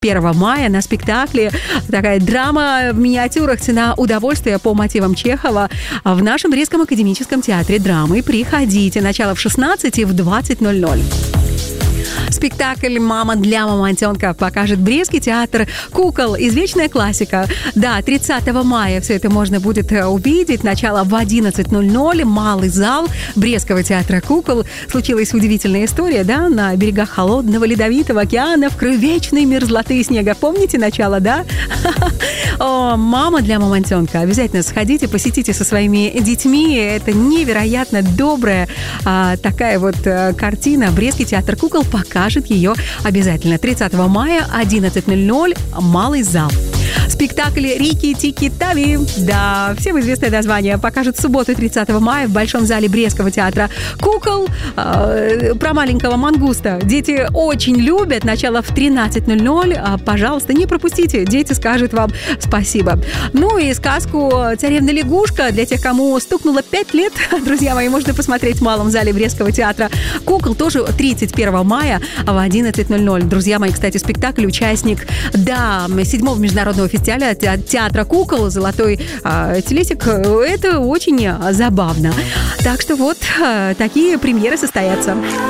1 мая на спектакле. Такая драма в миниатюрах «Цена удовольствия» по мотивам Чехова в нашем Брестском академическом театре драмы. Приходите. Начало в 16 и в 20:00. Спектакль «Мама для мамонтенка» покажет Брестский театр кукол. Извечная классика. Да, 30 мая все это можно будет увидеть. Начало в 11:00. Малый зал Брестского театра кукол. Случилась удивительная история, да? На берегах холодного ледовитого океана в краю вечной мерзлоты и снега. Помните начало, да? О, «Мама для мамонтенка». Обязательно сходите, посетите со своими детьми. Это невероятно добрая такая вот картина. Брестский театр кукол покажет ее обязательно. 30 мая, 11:00, Малый зал. Спектакль «Рики-тики-тави», да, всем известное название, покажет в субботу 30 мая в Большом зале Брестского театра кукол про маленького мангуста. Дети очень любят. Начало в 13:00. Пожалуйста, не пропустите. Дети скажут вам спасибо. Ну и сказку «Царевна-лягушка» для тех, кому стукнуло 5 лет. Друзья мои, можно посмотреть в Малом зале Брестского театра кукол тоже 31 мая в 11:00. Друзья мои, кстати, спектакль участник, да, 7-го международного фестиваля театра кукол «Золотой телесик». Это очень забавно. Так что вот такие премьеры состоятся.